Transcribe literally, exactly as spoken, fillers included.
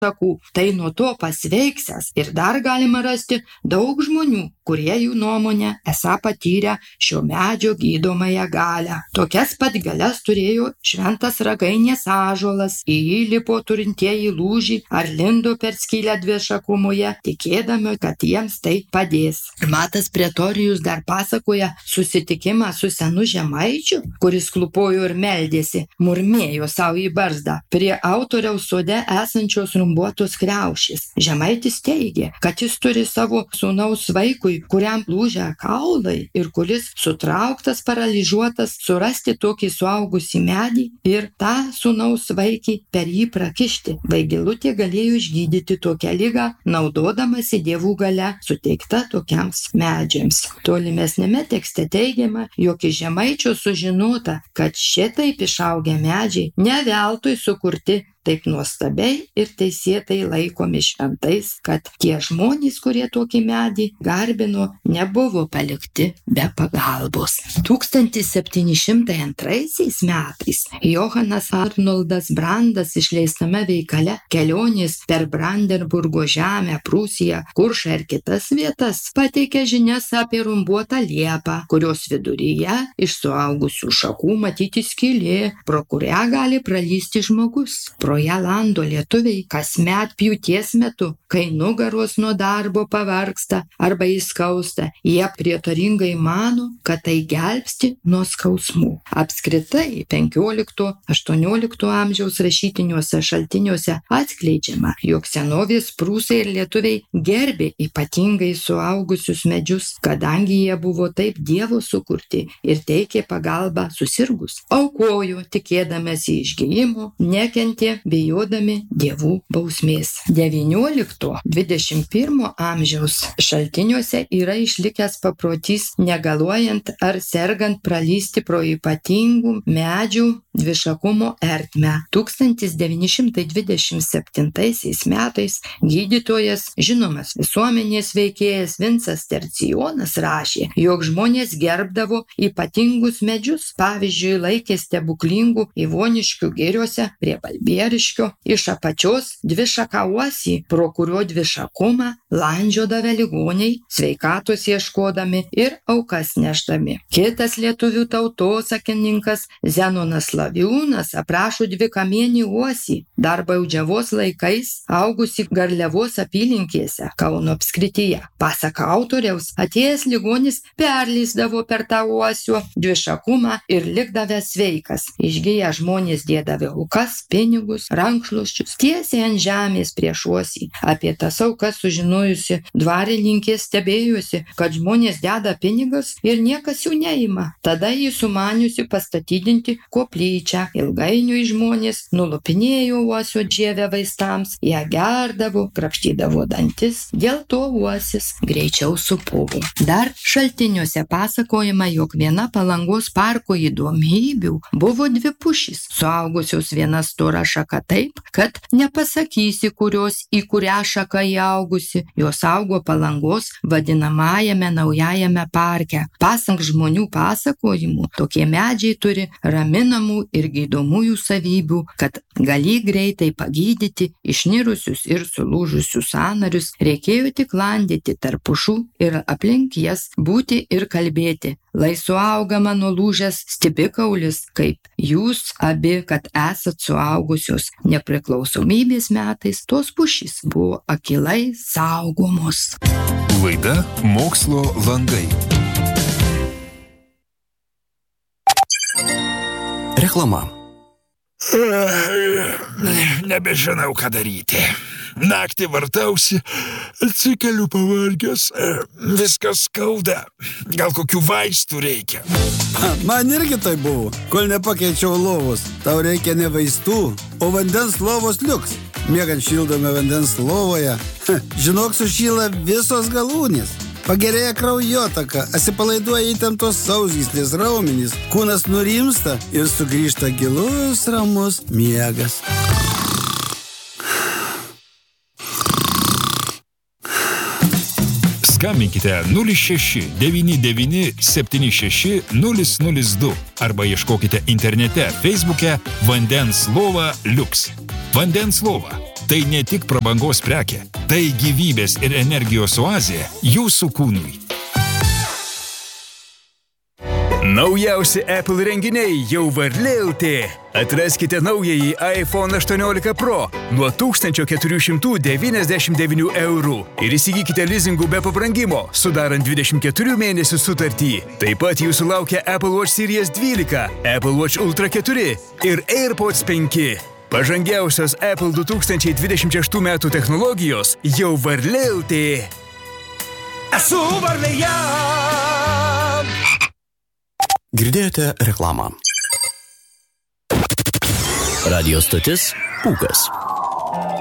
šakų, tai nuo to pasveiksęs ir dar galima rasti daug žmonių, kurie jų nuomonė esą patyrę šio medžio gydomąją galią. Tokias pat galias turėjo šventas ragainės ąžuolas, į jį lipo turintieji lūžį ar lindo per skylę dvišakumoje, tikėdami, kad jiems tai padės. Matas Pretorijus dar pasakoja susitikimą su senu žemaičiu, kuris klupojo ir meldėsi, murmėjo savo į barzdą prie autoriaus sode esančios rumbuotos kriaušės. Žemaitis teigė, kad jis turi savo sūnaus vaikui, kuriam lūžę kaulai ir kuris sutrauktas, paralyžiuotas, surasti tokį suaugusį medį ir tą sūnaus vaikį per jį prakišti. Vaigilutė galėjo išgydyti tokią ligą, naudodamasi dievų galia suteikta tokiems medžiams. Tolimesnėme tekste teigiama, jog iš žemaičio sužinota, kad šitaip išaugę medžiai ne veltui sukurti taip nuostabiai ir teisėtai laikomi šventais, kad tie žmonės, kurie tokį medį garbino, nebuvo palikti be pagalbos. tūkstantis septyni šimtai antraisiais metais Johanas Arnoldas Brandas išleistame veikale Kelionės per Brandenburgo žemę, Prūsiją, Kuršą ir kitas vietas pateikė žinias apie rumbuotą liepą, kurios viduryje iš suaugusių šakų matyti skylė, pro kurią gali pralysti žmogus. Pro ją lando lietuviai kasmet pjūties metu, kai nugaros nuo darbo pavargsta arba įskausta, jie prietaringai mano, kad tai gelbsti nuo skausmų. Apskritai penkiolikto aštuoniolikto amžiaus rašytiniuose šaltiniuose atskleidžiama, jog senovės prūsai ir lietuviai gerbė ypatingai suaugusius medžius, kadangi jie buvo taip Dievo sukurti ir teikė pagalbą susirgus. Aukojo tikėdamasi išgijimo, nekentė bijodami dievų bausmės. devyniolikto dvidešimt pirmo amžiaus šaltiniuose yra išlikęs paprotys negaluojant ar sergant pralysti pro ypatingų medžių dvišakumo ertmę. tūkstantis devyni šimtai dvidešimt septintaisiais metais gydytojas, žinomas visuomenės veikėjas Vincas Tercijonas rašė, jog žmonės gerbdavo ypatingus medžius, pavyzdžiui, laikė stebuklingų Ivoniškių giriuose prie Balbieriškio iš apačios dvišaką uosį, pro kurio dvišakumą landžiodavę ligoniai, sveikatos ieškodami ir aukas nešdami. Kitas lietuvių tautosakininkas Zenonas Laviūnas aprašo dvikamienį uosį, dar Baudžiavos laikais augusi Garliavos apylinkėse Kauno apskrityje. Pasak autoriaus, atėjęs ligonis perlysdavo per tą uosio dvišakumą ir likdavęs sveikas. Išgiję žmonės dėdavę aukas, pinigus, rankšluosčius tiesiai ant žemės prieš uosį. Apie tas aukas sužinojusi dvarininkė stebėjosi, kad žmonės deda pinigus ir niekas jų neima. Tada jį sumaniusi pastatydinti koplyčią. Ilgainiui žmonės nulupinėjo uosio žievę vaistams, ją gerdavo, krapštydavo dantis, dėl to uosis greičiau supuvo. Dar šaltiniuose pasakojama, jog viena Palangos parko įdomybių buvo dvi pušys, suaugusios viena stora šaka taip, kad nepasakysi, kurios į kurią šaką įaugusi. Jos augo Palangos vadinamajame naujajame parke. Pasak žmonių pasakojimų, tokie medžiai turi raminamų ir gydomųjų savybių, kad gali greitai pagydyti išnirusius ir sulūžusius sąnarius. Reikėjo tik landyti tarp pušų ir aplink jas būti ir kalbėti. Lai suauga mano lūžęs stipikaulis, kaip jūs abi, kad esat suaugusios. Nepriklausomybės metais tos pušys buvo akylai saugomos. Laida Mokslo langai. Reklama. Nebežinau, ką daryti. Naktį vartausi, atsikeliu pavargęs, viskas skauda. Gal kokių vaistų reikia? Man irgi tai buvo, kol nepakeičiau lovos. Tau reikia ne vaistų, o vandens lovos liuks. Miegant šildome vandens lovoje, žinok, sušyla visos galūnės. Pagerėja kraujotaka, atsipalaiduoja įtemptos sausgyslės raumenys, kūnas nurimsta ir sugrįžta gilus ramus miegas. Skambinkite nulis šeši devyni devyni septyni šeši nulis nulis du arba ieškokite internete Facebook'e Vandens lova liuks. Vandens lova Tai ne tik prabangos prekė, tai gyvybės ir energijos oazė jūsų kūnui. Naujausi Apple renginiai jau Varlė L T. Atraskite naująjį iPhone aštuoniolika Pro nuo tūkstantis keturi šimtai devyniasdešimt devynių eurų ir įsigykite lizingų be pabrangimo, sudarant dvidešimt keturių mėnesių sutartį. Taip pat jūsų laukia Apple Watch Series dvylika, Apple Watch Ultra keturi ir AirPods penki. Pažangiausios Apple du tūkstančiai dvidešimt šeštų metų technologijos jau Varlė L T. Esu Varlėje! Girdėjote reklamą. Radio stotis Pūkas.